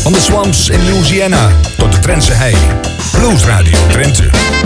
Van de swamps in Louisiana tot de Drentse hei. Blues Radio Drenthe.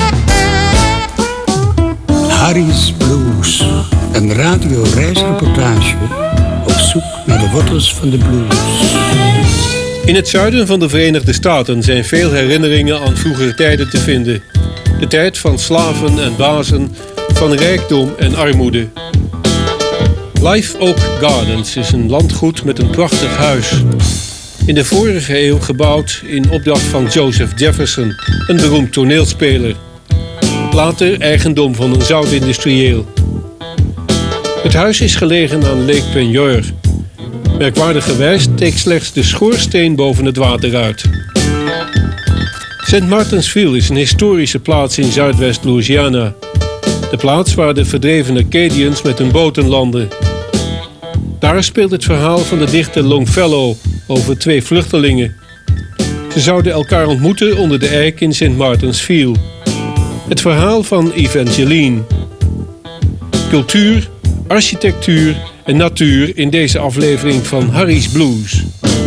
Harry's Blues. Een radioreisreportage op zoek naar de wortels van de blues. In het zuiden van de Verenigde Staten zijn veel herinneringen aan vroegere tijden te vinden. De tijd van slaven en bazen, van rijkdom en armoede. Live Oak Gardens is een landgoed met een prachtig huis. In de vorige eeuw gebouwd in opdracht van Joseph Jefferson, een beroemd toneelspeler. Later eigendom van een zoutindustrieel. Het huis is gelegen aan Lake Peigneur. Merkwaardigerwijs steekt slechts de schoorsteen boven het water uit. St. Martinsville is een historische plaats in Zuidwest-Louisiana. De plaats waar de verdreven Acadians met hun boten landden. Daar speelt het verhaal van de dichter Longfellow over 2 vluchtelingen. Ze zouden elkaar ontmoeten onder de eik in St. Martinsville. Het verhaal van Evangeline. Cultuur, architectuur en natuur in deze aflevering van Harry's Blues.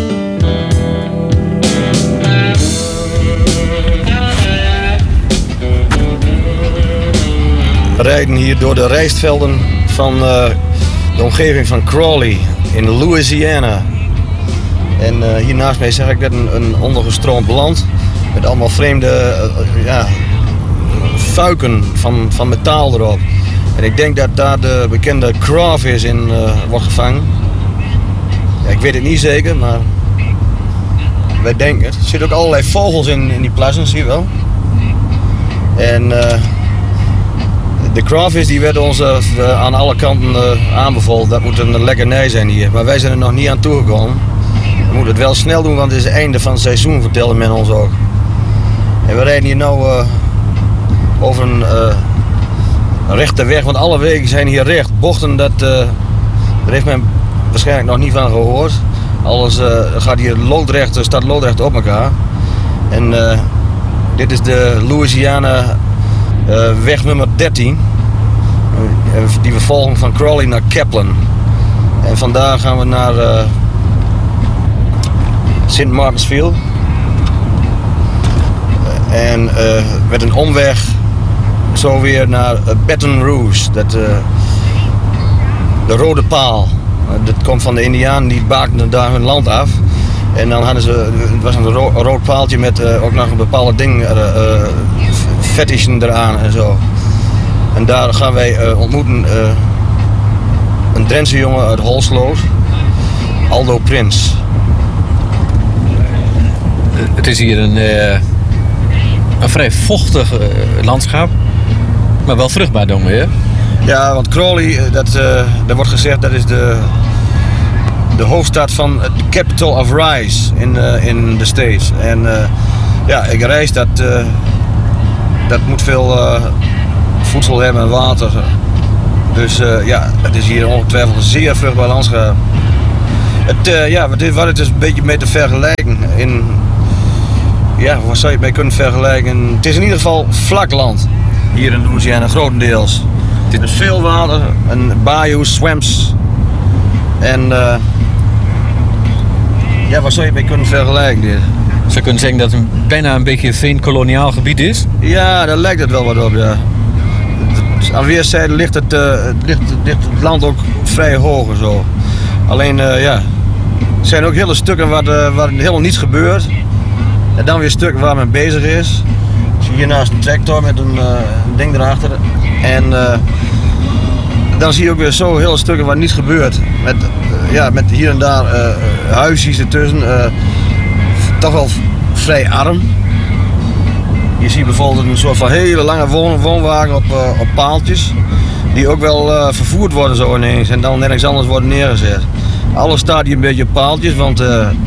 We rijden hier door de rijstvelden van de omgeving van Crawley in Louisiana. En hier naast mij zag ik net een ondergestroomd land met allemaal vreemde fuiken van metaal erop. En ik denk dat daar de bekende crawfish in wordt gevangen. Ja, ik weet het niet zeker, maar wij denken het. Er zitten ook allerlei vogels in die plassen, zie je wel. En de crawfish die werd ons aan alle kanten aanbevolen. Dat moet een lekkernij zijn hier. Maar wij zijn er nog niet aan toegekomen. We moeten het wel snel doen, want het is het einde van het seizoen, vertelde men ons ook. En we rijden hier nu over een rechte weg, want alle wegen zijn hier recht. Bochten, daar heeft men waarschijnlijk nog niet van gehoord. Alles gaat hier loodrecht, staat loodrecht op elkaar. En dit is de Louisiana weg nummer 13. Die we volgen van Crawley naar Kaplan. En vandaar gaan we naar St. Martinsville. En met een omweg zo weer naar Baton Rouge. De rode paal. Dat komt van de Indianen, die bakten daar hun land af. En dan hadden ze, het was een rood paaltje met ook nog een bepaalde ding, fetishen eraan en zo. En daar gaan wij ontmoeten een Drentse jongen uit Holsloot, Aldo Prins. Het is hier een vrij vochtig landschap, maar wel vruchtbaar dan weer. Ja, want Crawley, daar wordt gezegd, dat is de hoofdstad van de capital of rice in de States. En rijst, dat moet veel voedsel hebben en water. Dus het is hier ongetwijfeld een zeer vruchtbaar landschap. Wat het is een beetje mee te vergelijken. Waar zou je het mee kunnen vergelijken? Het is in ieder geval vlak land. Hier in Louisiana, grotendeels. Het is veel water, en bayous, swamps. En waar zou je het mee kunnen vergelijken dit? Zou je kunnen zeggen dat het bijna een beetje een veenkoloniaal gebied is? Ja, daar lijkt het wel wat op, ja. Dus aan weerszijden ligt het land ook vrij hoog en zo. Alleen, er zijn ook hele stukken waar helemaal niets gebeurt. En dan weer stukken waar men bezig is. Zie je hier naast een tractor met een ding erachter. En dan zie je ook weer zo hele stukken waar niets gebeurt. Met hier en daar huisjes ertussen. Toch wel vrij arm. Je ziet bijvoorbeeld een soort van hele lange woonwagen op paaltjes. Die ook wel vervoerd worden zo ineens en dan nergens anders worden neergezet. Alles staat hier een beetje op paaltjes, want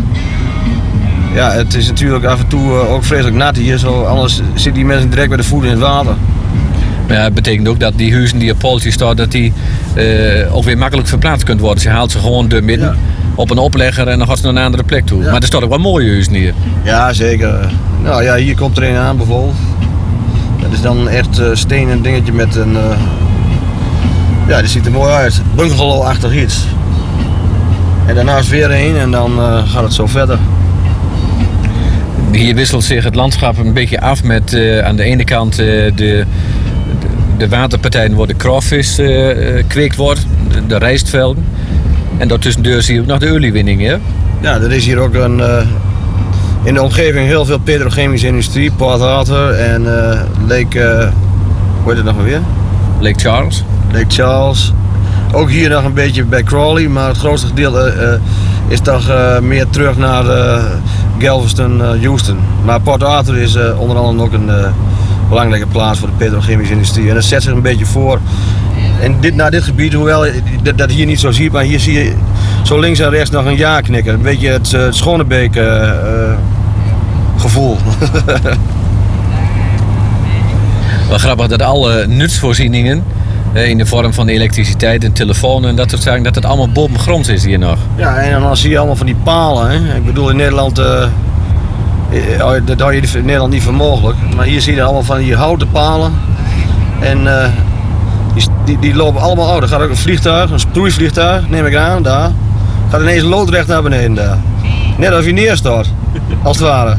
het is natuurlijk af en toe ook vreselijk nat hier. Zo, anders zitten die mensen direct bij de voeten in het water. Maar ja, het betekent ook dat die huizen die op paaltjes staan, dat die ook weer makkelijk verplaatst kunnen worden. Ze haalt ze gewoon door midden op een oplegger en dan gaat ze naar een andere plek toe. Ja. Maar er staat ook wel mooie huizen hier. Ja, zeker. Nou ja, hier komt er een aan bijvoorbeeld. Dat is dan echt stenen dingetje met een... die ziet er mooi uit. Bungalow-achtig iets. En daarnaast weer een en dan gaat het zo verder. Hier wisselt zich het landschap een beetje af met aan de ene kant de waterpartijen waar de crawvis kweekt wordt, de rijstvelden. En daartussen zie je ook nog de oliewinning. Hè? Ja, er is hier ook in de omgeving heel veel petrochemische industrie, Port Arthur en Lake, hoe heet het nog maar weer? Lake Charles. Lake Charles. Ook hier nog een beetje bij Crawley, maar het grootste gedeelte is toch meer terug naar Galveston, Houston. Maar Port Arthur is onder andere ook een belangrijke plaats voor de petrochemische industrie. En dat zet zich een beetje voor. En naar dit gebied, hoewel je dat hier niet zo ziet, maar hier zie je zo links en rechts nog een ja-knikker. Een beetje het Schonebeek gevoel. Wel grappig dat alle nutsvoorzieningen in de vorm van elektriciteit en telefoon en dat soort zaken, dat het allemaal bovengronds is hier nog. Ja, en dan zie je allemaal van die palen. Hè. Ik bedoel, in Nederland, dat hou je in Nederland niet voor mogelijk. Maar hier zie je allemaal van die houten palen. En die lopen allemaal uit. Er gaat ook een vliegtuig, een sproeivliegtuig, neem ik aan, daar. Gaat ineens loodrecht naar beneden daar. Net als hij neerstort, als het ware.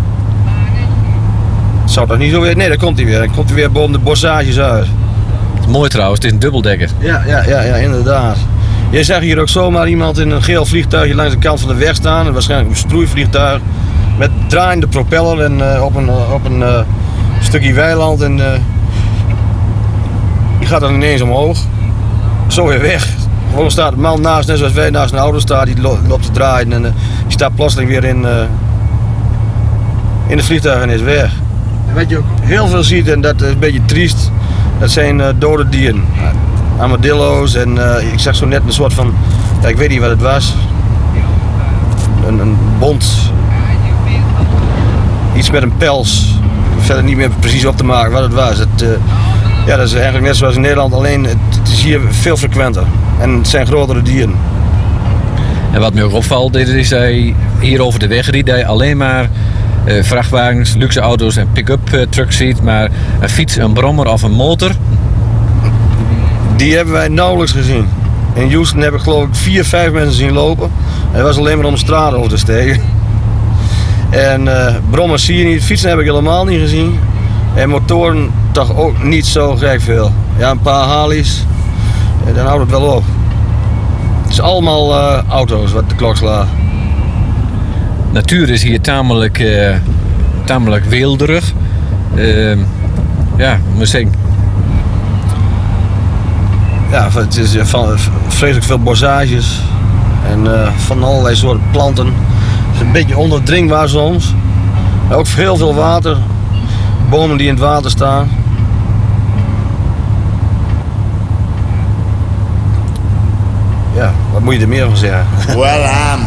Het zou toch niet zo weer... Nee, daar komt hij weer. Dan komt hij weer boven de bossages uit. Mooi trouwens, het is een dubbeldekker. Ja, inderdaad. Je zag hier ook zomaar iemand in een geel vliegtuigje langs de kant van de weg staan. Waarschijnlijk een sproeivliegtuig. Met draaiende propeller en op een stukje weiland. En die gaat dan ineens omhoog. Zo weer weg. Gewoon staat een man naast, net zoals wij naast een auto staan. Die loopt te draaien en die staat plotseling weer in het vliegtuig en is weg. En wat je ook heel veel ziet, en dat is een beetje triest, dat zijn dode dieren. Armadillo's en ik zag zo net een soort van, ja, ik weet niet wat het was. Een bont. Iets met een pels. Verder niet meer precies op te maken wat het was. Ja, dat is eigenlijk net zoals in Nederland, alleen het is hier veel frequenter. En het zijn grotere dieren. En wat me ook opvalt, is dat je hier over de weg riet, dat je alleen maar vrachtwagens, luxe auto's en pick-up trucks ziet. Maar een fiets, een brommer of een motor, die hebben wij nauwelijks gezien. In Houston heb ik geloof ik 4-5 mensen zien lopen. En dat was alleen maar om de straat over te steken. En brommers zie je niet, fietsen heb ik helemaal niet gezien. En motoren toch ook niet zo gek veel. Ja, een paar Harleys, dan houdt het wel op. Het is allemaal auto's wat de klok slaat. Natuur is hier tamelijk weelderig. Ja, moet zeggen. Ja, het is vreselijk veel bossages en van allerlei soorten planten. Het is een beetje ondoordringbaar soms. Ook heel veel water. Bomen die in het water staan. Ja, wat moet je er meer van zeggen? Well, I'm